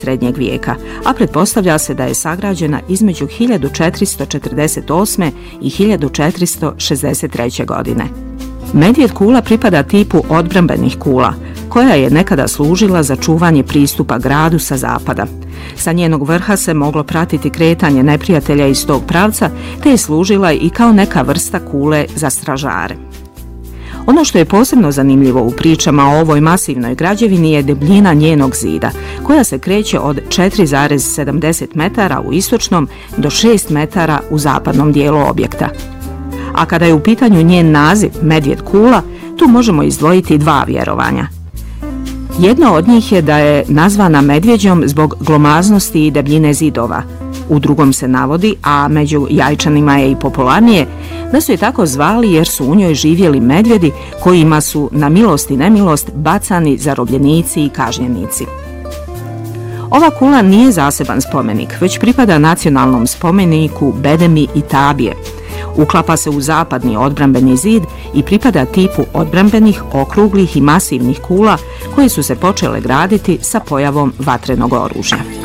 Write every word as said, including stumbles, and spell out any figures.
srednjeg vijeka, a pretpostavlja se da je sagrađena između hiljadu četiristo četrdeset osme i hiljadu četiristo šezdeset treće. godine. Medvjed kula pripada tipu odbrambenih kula, koja je nekada služila za čuvanje pristupa gradu sa zapada. Sa njenog vrha se moglo pratiti kretanje neprijatelja iz tog pravca, te je služila i kao neka vrsta kule za stražare. Ono što je posebno zanimljivo u pričama o ovoj masivnoj građevini je debljina njenog zida, koja se kreće od četiri zarez sedamdeset metara u istočnom do šest metara u zapadnom dijelu objekta. A kada je u pitanju njen naziv Medvjed kula, tu možemo izdvojiti dva vjerovanja. Jedno od njih je da je nazvana medvjeđom zbog glomaznosti i debljine zidova. U drugom se navodi, a među Jajčanima je i popularnije, da su je tako zvali jer su u njoj živjeli medvjedi kojima su na milost i nemilost bacani zarobljenici i kažnjenici. Ova kula nije zaseban spomenik, već pripada nacionalnom spomeniku Bedemi i Tabije. Uklapa se u zapadni odbrambeni zid i pripada tipu odbrambenih, okruglih i masivnih kula koje su se počele graditi sa pojavom vatrenog oružja.